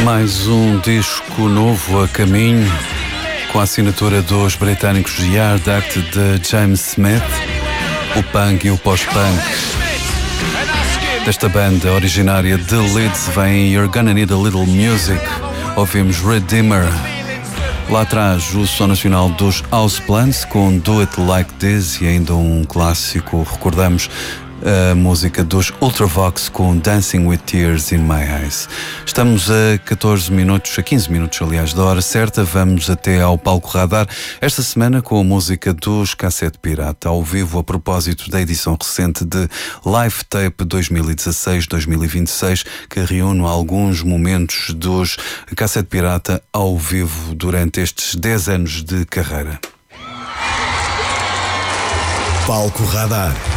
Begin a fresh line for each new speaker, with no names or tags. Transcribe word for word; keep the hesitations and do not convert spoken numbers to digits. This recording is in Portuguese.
Mais um disco novo a caminho, com a assinatura dos britânicos Yard Act de James Smith, o punk e o pós-punk. Desta banda originária de Leeds vem You're Gonna Need a Little Music. Ouvimos Redeemer. Lá atrás o som nacional dos Houseplants com Do It Like This e ainda um clássico, recordamos a música dos Ultravox com Dancing with Tears in My Eyes. Estamos a catorze minutos, a quinze minutos aliás da hora certa, vamos até ao Palco Radar, esta semana com a música dos Cassete Pirata, ao vivo a propósito da edição recente de Live Tape dois mil e dezasseis dois mil e vinte e seis, que reúne alguns momentos dos Cassete Pirata ao vivo durante estes dez anos de carreira.
Palco Radar.